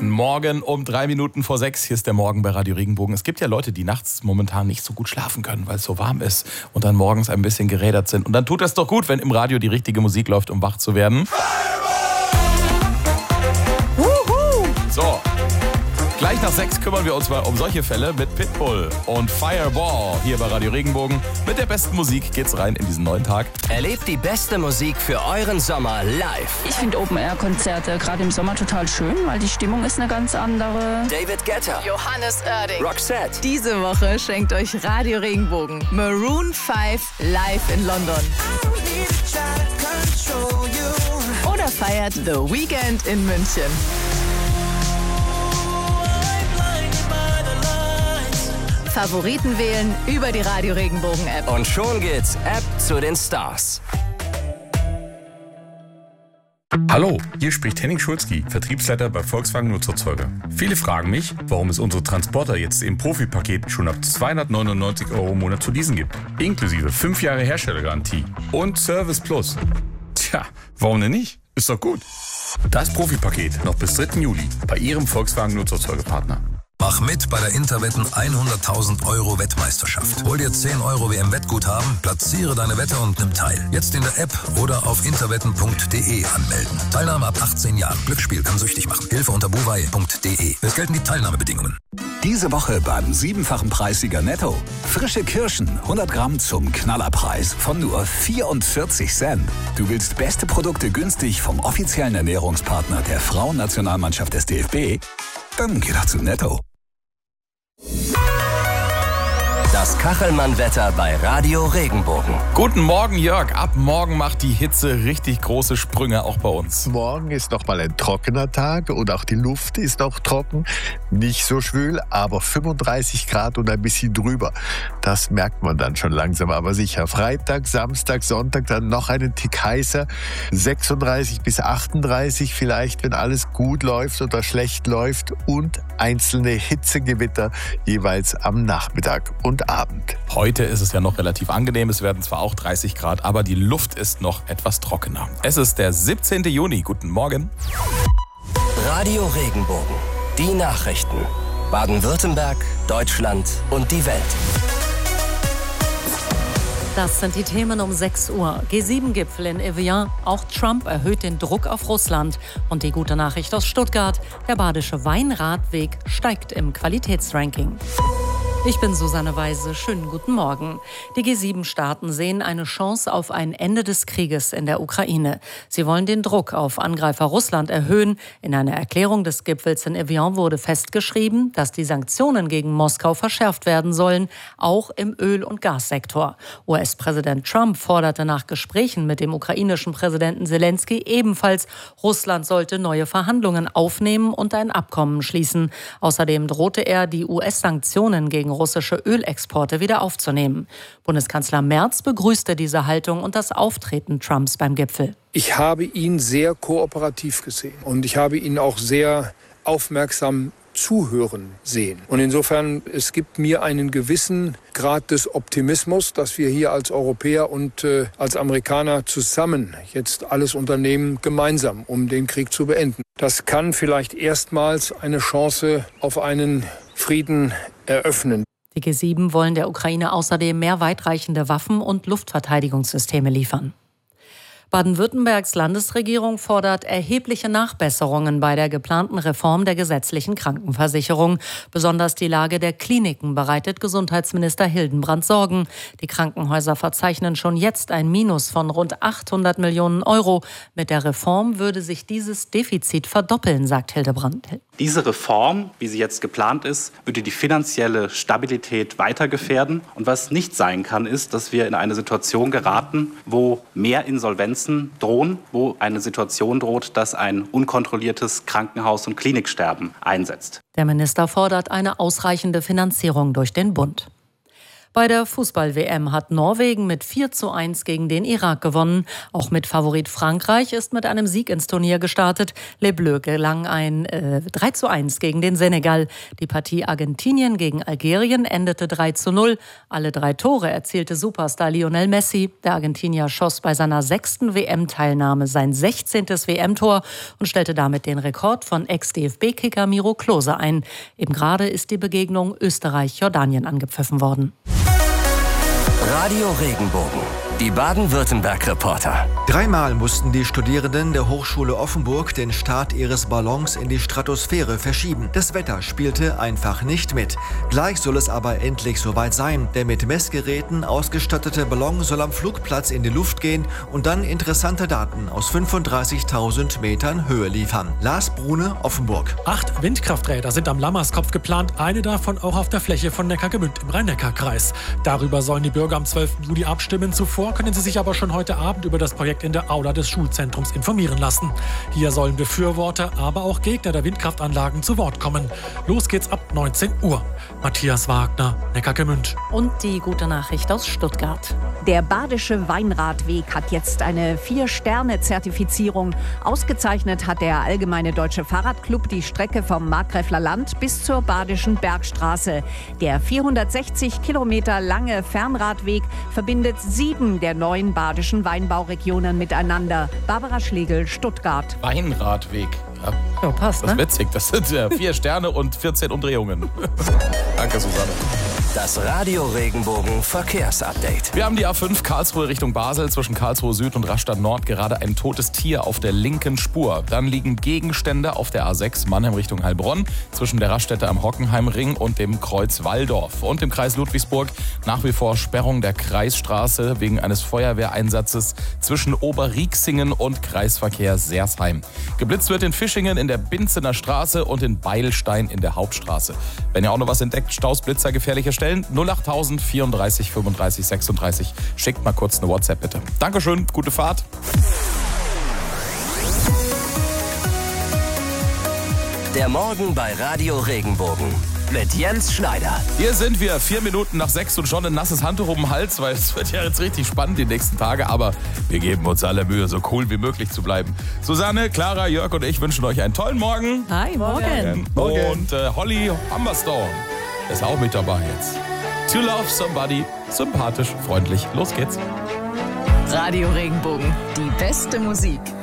Guten Morgen um 6:03. Hier ist der Morgen bei Radio Regenbogen. Es gibt ja Leute, die nachts momentan nicht so gut schlafen können, weil es so warm ist und dann morgens ein bisschen gerädert sind. Und dann tut das doch gut, wenn im Radio die richtige Musik läuft, um wach zu werden. So, gleich nach 6 kümmern wir uns mal um solche Fälle mit Pitbull und Fireball hier bei Radio Regenbogen. Mit der besten Musik geht's rein in diesen neuen Tag. Erlebt die beste Musik für euren Sommer live. Ich finde Open-Air-Konzerte gerade im Sommer total schön, weil die Stimmung ist eine ganz andere. David Guetta, Johannes Oerding, Roxette. Diese Woche schenkt euch Radio Regenbogen Maroon 5 live in London. Oder feiert The Weeknd in München. Favoriten wählen über die Radio Regenbogen App. Und schon geht's App zu den Stars. Hallo, hier spricht Henning Schulzki, Vertriebsleiter bei Volkswagen Nutzerzeuger. Viele fragen mich, warum es unsere Transporter jetzt im Profipaket schon ab 299 € im Monat zu leasen gibt. Inklusive 5 Jahre Herstellergarantie und Service Plus. Tja, warum denn nicht? Ist doch gut. Das Profipaket noch bis 3. Juli bei Ihrem Volkswagen Nutzerzeugerpartner. Mach mit bei der Interwetten 100.000 € Wettmeisterschaft. Hol dir 10 € WM-Wettguthaben, platziere deine Wette und nimm teil. Jetzt in der App oder auf interwetten.de anmelden. Teilnahme ab 18 Jahren. Glücksspiel kann süchtig machen. Hilfe unter buwei.de. Es gelten die Teilnahmebedingungen. Diese Woche beim 7-fachen Preissieger Netto. Frische Kirschen, 100 Gramm zum Knallerpreis von nur 44 Cent. Du willst beste Produkte günstig vom offiziellen Ernährungspartner der Frauennationalmannschaft des DFB? Dann geh doch zu Netto. Das Kachelmann-Wetter bei Radio Regenbogen. Guten Morgen, Jörg. Ab morgen macht die Hitze richtig große Sprünge, auch bei uns. Morgen ist noch mal ein trockener Tag und auch die Luft ist noch trocken. Nicht so schwül, aber 35 Grad und ein bisschen drüber. Das merkt man dann schon langsam, aber sicher. Freitag, Samstag, Sonntag dann noch einen Tick heißer. 36 bis 38 vielleicht, wenn alles gut läuft oder schlecht läuft. Und einzelne Hitzegewitter jeweils am Nachmittag und Abend. Heute ist es ja noch relativ angenehm. Es werden zwar auch 30 Grad, aber die Luft ist noch etwas trockener. Es ist der 17. Juni. Guten Morgen. Radio Regenbogen. Die Nachrichten. Baden-Württemberg, Deutschland und die Welt. Das sind die Themen um 6 Uhr. G7-Gipfel in Evian. Auch Trump erhöht den Druck auf Russland. Und die gute Nachricht aus Stuttgart. Der Badische Weinradweg steigt im Qualitätsranking. Ich bin Susanne Weise. Schönen guten Morgen. Die G7-Staaten sehen eine Chance auf ein Ende des Krieges in der Ukraine. Sie wollen den Druck auf Angreifer Russland erhöhen. In einer Erklärung des Gipfels in Evian wurde festgeschrieben, dass die Sanktionen gegen Moskau verschärft werden sollen, auch im Öl- und Gassektor. US-Präsident Trump forderte nach Gesprächen mit dem ukrainischen Präsidenten Zelensky ebenfalls, Russland sollte neue Verhandlungen aufnehmen und ein Abkommen schließen. Außerdem drohte er, die US-Sanktionen gegen russische Ölexporte wieder aufzunehmen. Bundeskanzler Merz begrüßte diese Haltung und das Auftreten Trumps beim Gipfel. Ich habe ihn sehr kooperativ gesehen und ich habe ihn auch sehr aufmerksam zuhören sehen. Und insofern, es gibt mir einen gewissen Grad des Optimismus, dass wir hier als Europäer und als Amerikaner zusammen jetzt alles unternehmen, gemeinsam, um den Krieg zu beenden. Das kann vielleicht erstmals eine Chance auf einen Frieden eröffnen. Die G7 wollen der Ukraine außerdem mehr weitreichende Waffen und Luftverteidigungssysteme liefern. Baden-Württembergs Landesregierung fordert erhebliche Nachbesserungen bei der geplanten Reform der gesetzlichen Krankenversicherung. Besonders die Lage der Kliniken bereitet Gesundheitsminister Hildenbrand Sorgen. Die Krankenhäuser verzeichnen schon jetzt ein Minus von rund 800 Millionen €. Mit der Reform würde sich dieses Defizit verdoppeln, sagt Hildenbrand. Diese Reform, wie sie jetzt geplant ist, würde die finanzielle Stabilität weiter gefährden. Und was nicht sein kann, ist, dass wir in eine Situation geraten, wo mehr Insolvenzen drohen, wo eine Situation droht, dass ein unkontrolliertes Krankenhaus- und Kliniksterben einsetzt. Der Minister fordert eine ausreichende Finanzierung durch den Bund. Bei der Fußball-WM hat Norwegen mit 4:1 gegen den Irak gewonnen. Auch mit Favorit Frankreich ist mit einem Sieg ins Turnier gestartet. Les Bleus gelang ein 3:1 gegen den Senegal. Die Partie Argentinien gegen Algerien endete 3:0. Alle 3 Tore erzielte Superstar Lionel Messi. Der Argentinier schoss bei seiner 6. WM-Teilnahme sein 16. WM-Tor und stellte damit den Rekord von Ex-DFB-Kicker Miro Klose ein. Eben gerade ist die Begegnung Österreich-Jordanien angepfiffen worden. Radio Regenbogen, die Baden-Württemberg-Reporter. 3-mal mussten die Studierenden der Hochschule Offenburg den Start ihres Ballons in die Stratosphäre verschieben. Das Wetter spielte einfach nicht mit. Gleich soll es aber endlich soweit sein. Der mit Messgeräten ausgestattete Ballon soll am Flugplatz in die Luft gehen und dann interessante Daten aus 35.000 Metern Höhe liefern. Lars Brune, Offenburg. 8 Windkrafträder sind am Lammerskopf geplant, eine davon auch auf der Fläche von Neckargemünd im Rhein-Neckar-Kreis. Darüber sollen die Bürger am 12. Juli abstimmen. Zuvor können sie sich aber schon heute Abend über das Projekt in der Aula des Schulzentrums informieren lassen. Hier sollen Befürworter, aber auch Gegner der Windkraftanlagen zu Wort kommen. Los geht's ab 19 Uhr. Matthias Wagner, Neckargemünd. Und die gute Nachricht aus Stuttgart. Der Badische Weinradweg hat jetzt eine 4-Sterne-Zertifizierung. Ausgezeichnet hat der Allgemeine Deutsche Fahrradclub die Strecke vom Markgräfler Land bis zur Badischen Bergstraße. Der 460 Kilometer lange Fernradweg verbindet 7 der 9 badischen Weinbauregionen miteinander. Barbara Schlegel, Stuttgart. Weinradweg. Ja, passt, das ist ne? witzig. Das sind 4 Sterne und 14 Umdrehungen. Danke, Susanne. Das Radio Regenbogen Verkehrsupdate. Wir haben die A5 Karlsruhe Richtung Basel zwischen Karlsruhe Süd und Rastatt Nord gerade ein totes Tier auf der linken Spur. Dann liegen Gegenstände auf der A6 Mannheim Richtung Heilbronn zwischen der Raststätte am Hockenheimring und dem Kreuz Walldorf. Und im Kreis Ludwigsburg nach wie vor Sperrung der Kreisstraße wegen eines Feuerwehreinsatzes zwischen Oberrieksingen und Kreisverkehr Sersheim. Geblitzt wird in Fischingen in der Binzener Straße und in Beilstein in der Hauptstraße. Wenn ihr auch noch was entdeckt, Staus, Blitzer, gefährliche Stellen, 08000 34 35 36. Schickt mal kurz eine WhatsApp bitte. Dankeschön, gute Fahrt. Der Morgen bei Radio Regenbogen mit Jens Schneider. Hier sind wir, 4 Minuten nach 6 und schon ein nasses Handtuch um den Hals, weil es wird ja jetzt richtig spannend die nächsten Tage, aber wir geben uns alle Mühe, so cool wie möglich zu bleiben. Susanne, Clara, Jörg und ich wünschen euch einen tollen Morgen. Hi, morgen. Und Holly Humberstone ist auch mit dabei jetzt. To Love Somebody, sympathisch, freundlich. Los geht's. Radio Regenbogen, die beste Musik.